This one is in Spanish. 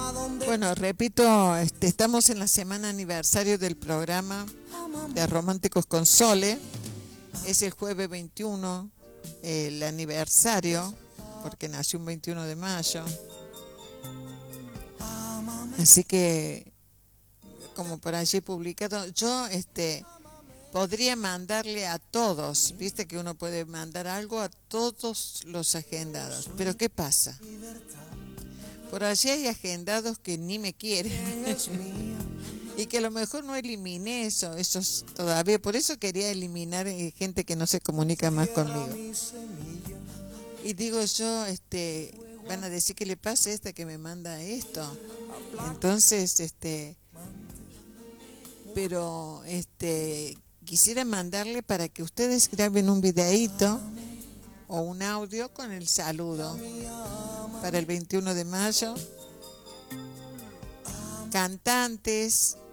Bueno, repito, estamos en la semana aniversario del programa de Románticos con Sole. Es el jueves 21, el aniversario, porque nació un 21 de mayo. Así que, como por allí publicado, yo podría mandarle a todos, viste que uno puede mandar algo a todos los agendados. Pero ¿qué pasa? Por allí hay agendados que ni me quieren. Y que a lo mejor no eliminé esos todavía. Por eso quería eliminar gente que no se comunica más conmigo. Y digo yo, van a decir que le pasa a esta que me manda esto. Entonces, pero quisiera mandarle para que ustedes graben un videíto o un audio con el saludo para el 21 de mayo. Cantantes,